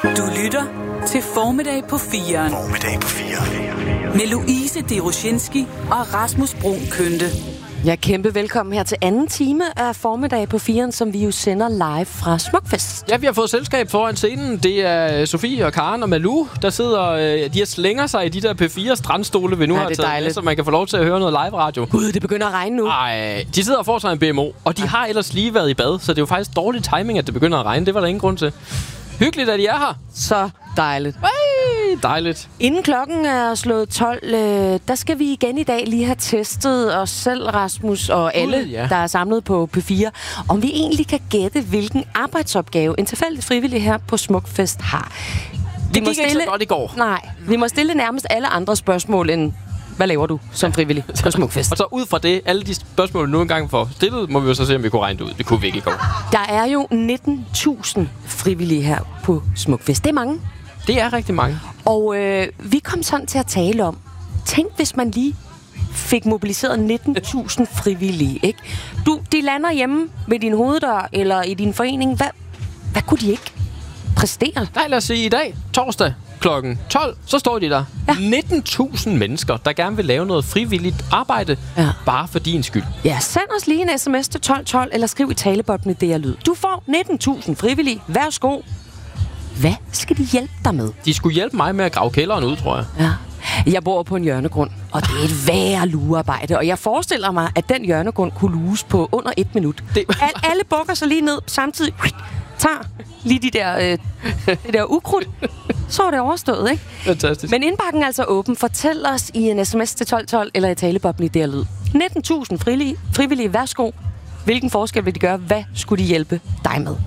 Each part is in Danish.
Du lytter til Formiddag på 4'eren. Formiddag på 4'eren. Med Louise Deroshinski og Rasmus Bruun Kønte. Ja, kæmpe velkommen her til anden time af Formiddag på 4'eren, som vi jo sender live fra Smukfest. Ja, vi har fået selskab foran scenen. Det er Sofie og Karen og Malou, der sidder... de har slænger sig i de der P4 strandstole, vi nu har taget med, så man kan få lov til at høre noget live-radio. Gud, det begynder at regne nu. Ej, de sidder og får sig en BMO, og de har ellers lige været i bad, så det er jo faktisk dårlig timing, at det begynder at regne. Det var der ingen grund til. Hyggeligt, at I er her. Så dejligt. Dejligt. Inden klokken er slået 12, der skal vi igen i dag lige have testet os selv, Rasmus, og alle, der er samlet på P4, om vi egentlig kan gætte, hvilken arbejdsopgave en tilfældig frivillig her på Smukfest har. Det gik ikke så godt i går. Nej, vi må stille nærmest alle andre spørgsmål end, hvad laver du som frivillig på Smukfest? Og så ud fra det, alle de spørgsmål, nu engang får stillet, må vi jo så se, om vi kunne regne det ud. Det kunne vi ikke i går. Der er jo 19.000 frivillige her på Smukfest. Det er mange. Det er rigtig mange. Og vi kom sådan til at tale om, tænk hvis man lige fik mobiliseret 19.000 frivillige, ikke? De lander hjemme ved din hoveddør eller i din forening. Hvad kunne de ikke præstere? Nej, lad os sige i dag, torsdag klokken 12, så står de der. Ja. 19.000 mennesker, der gerne vil lave noget frivilligt arbejde, bare for din skyld. Ja, send os lige en sms til 1212, eller skriv i talebobben det er lyd. Du får 19.000 frivillige. Værsgo. Hvad skal de hjælpe dig med? De skulle hjælpe mig med at grave kælderen ud, tror jeg. Ja. Jeg bor på en hjørnegrund, og det er et værre lugearbejde. Og jeg forestiller mig, at den hjørnegrund kunne luges på under 1 minut. Alle bukker sig lige ned samtidig. Tager lige det der ukrudt. Så er det overstået, ikke? Fantastisk. Men indbakken er altså åben. Fortæl os i en sms til 1212 eller i talebobben i der lyd. 19.000 frivillige. Værsgo. Hvilken forskel vil de gøre? Hvad skulle de hjælpe dig med?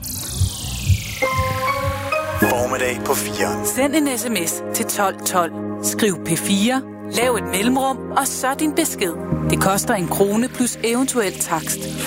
Formiddag på 4'eren. Send en sms til 1212. Skriv P4, lav et mellemrum, og så din besked. Det koster 1 krone plus eventuel takst.